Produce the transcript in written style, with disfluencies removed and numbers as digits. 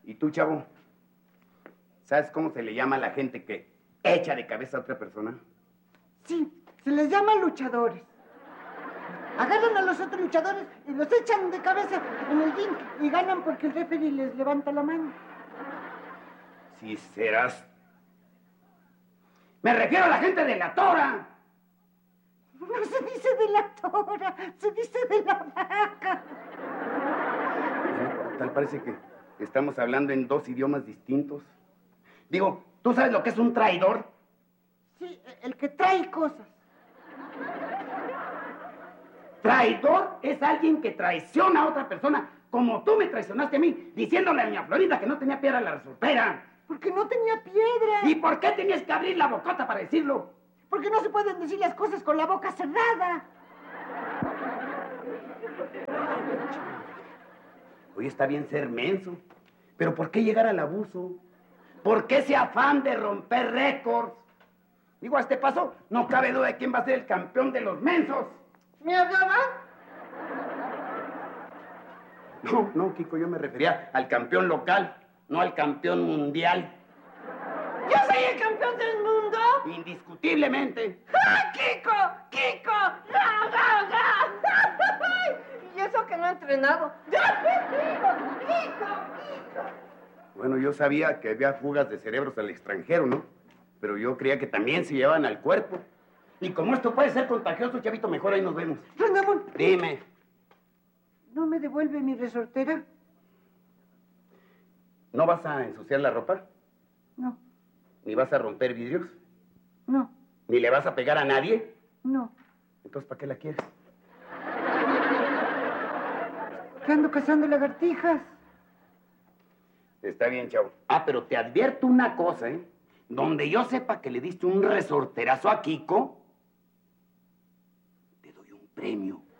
¿Y tú, chavo? ¿Sabes cómo se le llama a la gente que echa de cabeza a otra persona? Sí, se les llama luchadores. Agarran a los otros luchadores y los echan de cabeza en el ring y ganan porque el referee les levanta la mano. Si serás... ¡Me refiero a la gente de la tora! No se dice de la tora, se dice de la vaca. Bueno, tal parece que estamos hablando en dos idiomas distintos. Digo, ¿tú sabes lo que es un traidor? Sí, el que trae cosas. Traidor es alguien que traiciona a otra persona, como tú me traicionaste a mí, diciéndole a doña Florinda que no tenía piedra en la resortera. Porque no tenía piedra. ¿Y por qué tenías que abrir la bocota para decirlo? Porque no se pueden decir las cosas con la boca cerrada. Oye, está bien ser menso, pero ¿por qué llegar al abuso? ¿Por qué ese afán de romper récords? Digo, a este paso, no cabe duda de quién va a ser el campeón de los mensos. ¿Me hablaba? No, Kiko, yo me refería al campeón local, no al campeón mundial. ¿Yo soy el campeón del mundo? Indiscutiblemente. ¡Ah, Kiko! ¡Kiko! ¡No, no, no! Y eso que no he entrenado. ¡Kiko! Bueno, yo sabía que había fugas de cerebros al extranjero, ¿no? Pero yo creía que también se llevaban al cuerpo. Y como esto puede ser contagioso, chavito, mejor ahí nos vemos. Rondamón. Dime. ¿No me devuelve mi resortera? ¿No vas a ensuciar la ropa? No. ¿Ni vas a romper vidrios? No. ¿Ni le vas a pegar a nadie? No. Entonces, ¿para qué la quieres? Que ando cazando lagartijas. Está bien, chavo. Ah, pero te advierto una cosa, ¿eh? Donde yo sepa que le diste un resorterazo a Kiko, te doy un premio.